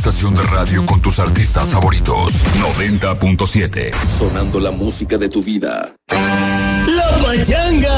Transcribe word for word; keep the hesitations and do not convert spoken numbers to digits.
estación de radio con tus artistas favoritos. noventa punto siete. Sonando la música de tu vida. La Pachanga.